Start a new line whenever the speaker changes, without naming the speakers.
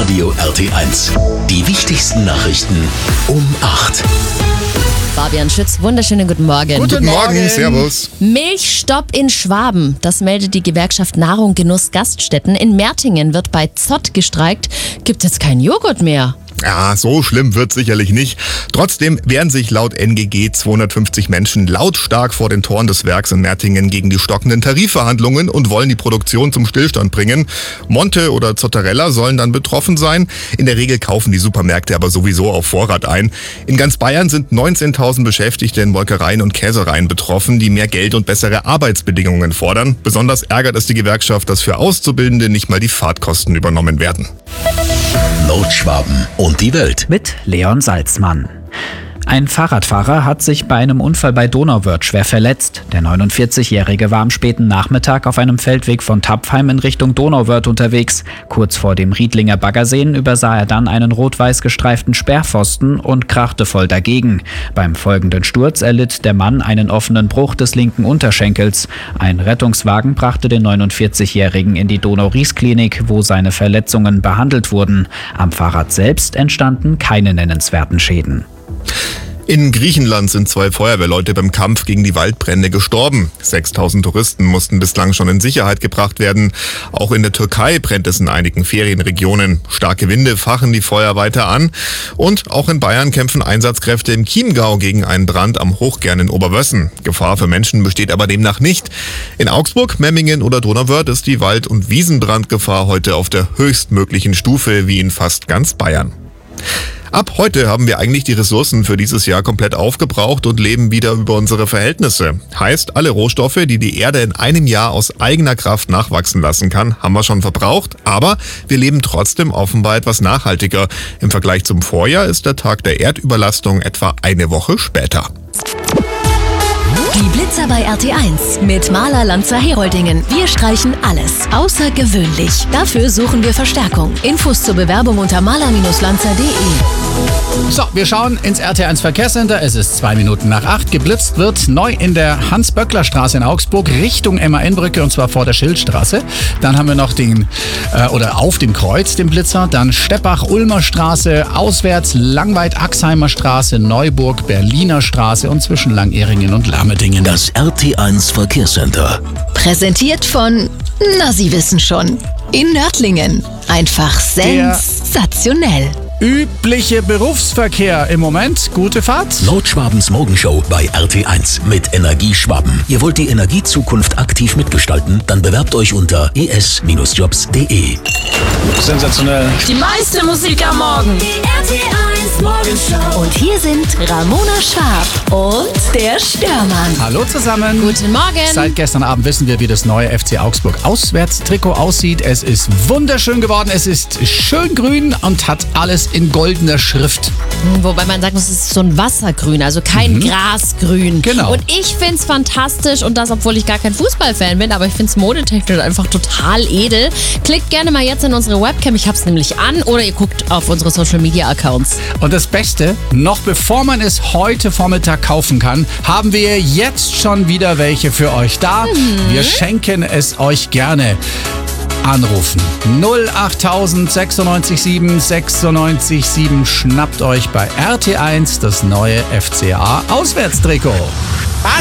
Radio RT1. Die wichtigsten Nachrichten um 8.
Fabian Schütz, wunderschönen guten Morgen.
Guten Morgen, servus.
Milchstopp in Schwaben, das meldet die Gewerkschaft Nahrung Genuss Gaststätten. In Mertingen wird bei Zott gestreikt, gibt jetzt keinen Joghurt mehr.
Ja, so schlimm wird sicherlich nicht. Trotzdem wehren sich laut NGG 250 Menschen lautstark vor den Toren des Werks in Mertingen gegen die stockenden Tarifverhandlungen und wollen die Produktion zum Stillstand bringen. Monte oder Zottarella sollen dann betroffen sein. In der Regel kaufen die Supermärkte aber sowieso auf Vorrat ein. In ganz Bayern sind 19.000 Beschäftigte in Molkereien und Käsereien betroffen, die mehr Geld und bessere Arbeitsbedingungen fordern. Besonders ärgert es die Gewerkschaft, dass für Auszubildende nicht mal die Fahrtkosten übernommen werden.
Nordschwaben und die Welt.
Mit Leon Salzmann. Ein Fahrradfahrer hat sich bei einem Unfall bei Donauwörth schwer verletzt. Der 49-Jährige war am späten Nachmittag auf einem Feldweg von Tapfheim in Richtung Donauwörth unterwegs. Kurz vor dem Riedlinger Baggerseen übersah er dann einen rot-weiß gestreiften Sperrpfosten und krachte voll dagegen. Beim folgenden Sturz erlitt der Mann einen offenen Bruch des linken Unterschenkels. Ein Rettungswagen brachte den 49-Jährigen in die Donau-Ries-Klinik, wo seine Verletzungen behandelt wurden. Am Fahrrad selbst entstanden keine nennenswerten Schäden.
In Griechenland sind 2 Feuerwehrleute beim Kampf gegen die Waldbrände gestorben. 6.000 Touristen mussten bislang schon in Sicherheit gebracht werden. Auch in der Türkei brennt es in einigen Ferienregionen. Starke Winde fachen die Feuer weiter an. Und auch in Bayern kämpfen Einsatzkräfte im Chiemgau gegen einen Brand am Hochgern in Oberwössen. Gefahr für Menschen besteht aber demnach nicht. In Augsburg, Memmingen oder Donauwörth ist die Wald- und Wiesenbrandgefahr heute auf der höchstmöglichen Stufe wie in fast ganz Bayern. Ab heute haben wir eigentlich die Ressourcen für dieses Jahr komplett aufgebraucht und leben wieder über unsere Verhältnisse. Heißt, alle Rohstoffe, die die Erde in einem Jahr aus eigener Kraft nachwachsen lassen kann, haben wir schon verbraucht. Aber wir leben trotzdem offenbar etwas nachhaltiger. Im Vergleich zum Vorjahr ist der Tag der Erdüberlastung etwa eine Woche später.
Die Blitzer bei RT1 mit Maler Lanzer Heroldingen. Wir streichen alles außergewöhnlich. Dafür suchen wir Verstärkung. Infos zur Bewerbung unter maler-lanzer.de.
So, wir schauen ins RT1 Verkehrscenter. Es ist 2 Minuten nach 8. Geblitzt wird neu in der Hans-Böckler-Straße in Augsburg Richtung MAN-Brücke, und zwar vor der Schildstraße. Dann haben wir noch auf dem Kreuz den Blitzer. Dann Steppach-Ulmer Straße, auswärts Langweid-Axheimer Straße, Neuburg, Berliner Straße und zwischen Langehringen und Lammedingen.
Das RT1 Verkehrscenter.
Präsentiert von, Sie wissen schon, in Nördlingen. Einfach sensationell.
Übliche Berufsverkehr im Moment. Gute Fahrt.
Nordschwabens Morgenshow bei RT1 mit Energieschwaben. Ihr wollt die Energiezukunft aktiv mitgestalten? Dann bewerbt euch unter es-jobs.de.
Sensationell.
Die meiste Musik am Morgen. Die RT1 Morgenshow.
Und hier sind Ramona Schwab und der Störmann.
Hallo zusammen.
Guten Morgen.
Seit gestern Abend wissen wir, wie das neue FC Augsburg Auswärtstrikot aussieht. Es ist wunderschön geworden. Es ist schön grün und hat alles in goldener Schrift.
Wobei man sagen muss, es ist so ein Wassergrün, also kein Grasgrün.
Genau.
Und ich finde es fantastisch, und das, obwohl ich gar kein Fußballfan bin, aber ich finde es modetechnisch einfach total edel. Klickt gerne mal jetzt in unsere Webcam, ich habe es nämlich an, oder ihr guckt auf unsere Social-Media-Accounts.
Und das Beste, noch bevor man es heute Vormittag kaufen kann, haben wir jetzt schon wieder welche für euch da. Wir schenken es euch gerne. Anrufen 08000 96 7 96 7. Schnappt euch bei RT1 das neue FCA Auswärtstrikot.